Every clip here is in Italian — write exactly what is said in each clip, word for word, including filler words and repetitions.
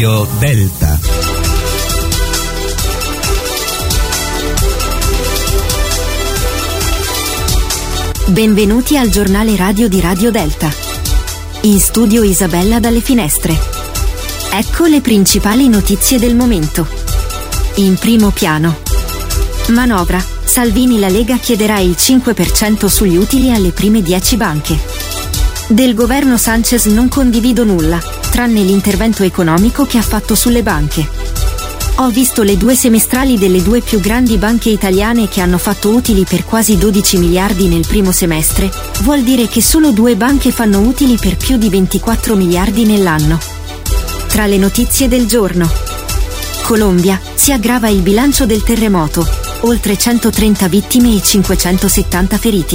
Radio Delta. Benvenuti al giornale radio di Radio Delta. In studio Isabella dalle finestre. Ecco le principali notizie del momento. In primo piano. Manovra. Salvini, la Lega chiederà il cinque per cento sugli utili alle prime dieci banche. Del governo Sanchez non condivido nulla, tranne l'intervento economico che ha fatto sulle banche. Ho visto le due semestrali delle due più grandi banche italiane che hanno fatto utili per quasi dodici miliardi nel primo semestre, vuol dire che solo due banche fanno utili per più di ventiquattro miliardi nell'anno. Tra le notizie del giorno. Colombia, si aggrava il bilancio del terremoto, oltre centotrenta vittime e cinquecentosettanta feriti.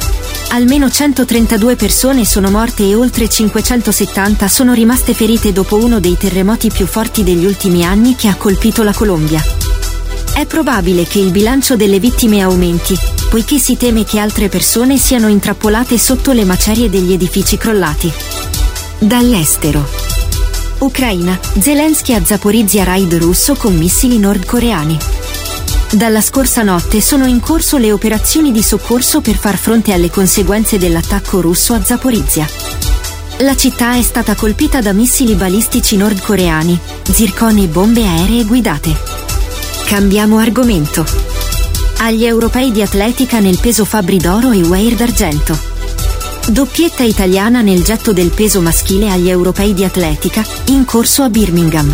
Almeno centotrentadue persone sono morte e oltre cinquecentosettanta sono rimaste ferite dopo uno dei terremoti più forti degli ultimi anni che ha colpito la Colombia. È probabile che il bilancio delle vittime aumenti, poiché si teme che altre persone siano intrappolate sotto le macerie degli edifici crollati. Dall'estero. Ucraina, Zelensky a Zaporizhzhia, raid russo con missili nordcoreani. Dalla scorsa notte sono in corso le operazioni di soccorso per far fronte alle conseguenze dell'attacco russo a Zaporizhzhia. La città è stata colpita da missili balistici nordcoreani, zirconi e bombe aeree guidate. Cambiamo argomento. Agli europei di atletica nel peso Fabbri d'oro e Weir d'argento. Doppietta italiana nel getto del peso maschile agli europei di atletica, in corso a Birmingham.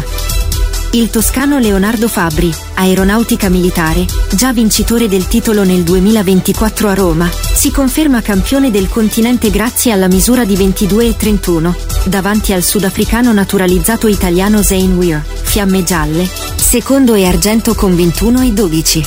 Il toscano Leonardo Fabbri, aeronautica militare, già vincitore del titolo nel duemilaventiquattro a Roma, si conferma campione del continente grazie alla misura di ventidue e trentuno, davanti al sudafricano naturalizzato italiano Zane Weir, fiamme gialle, secondo e argento con ventuno e dodici.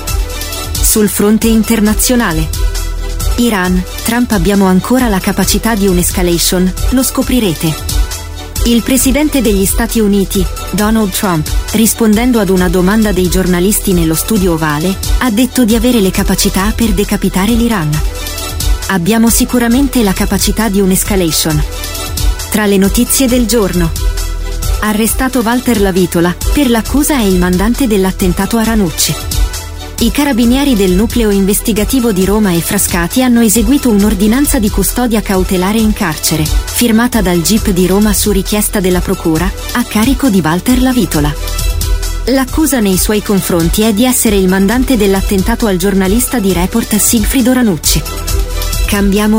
Sul fronte internazionale. Iran, Trump, abbiamo ancora la capacità di un'escalation, lo scoprirete. Il presidente degli Stati Uniti, Donald Trump, rispondendo ad una domanda dei giornalisti nello studio ovale, ha detto di avere le capacità per decapitare l'Iran. Abbiamo sicuramente la capacità di un'escalation. Tra le notizie del giorno. Arrestato Walter Lavitola, per l'accusa è il mandante dell'attentato a Ranucci. I carabinieri del nucleo investigativo di Roma e Frascati hanno eseguito un'ordinanza di custodia cautelare in carcere, firmata dal G I P di Roma su richiesta della procura, a carico di Walter Lavitola. L'accusa nei suoi confronti è di essere il mandante dell'attentato al giornalista di Report Sigfrido Ranucci. Cambiamo